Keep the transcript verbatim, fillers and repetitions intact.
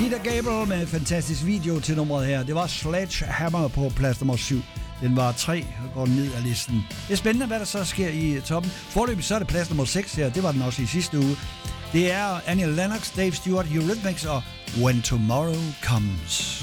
Peter Gabriel med en fantastisk video til nummeret her. Det var Sledgehammer på plads nummer syv. Den var tre og går ned af listen. Det er spændende, hvad der så sker i toppen. Foreløbig så er det plads nummer seks her. Det var den også i sidste uge. Det er Annie Lennox, Dave Stewart, Eurythmics og When Tomorrow Comes.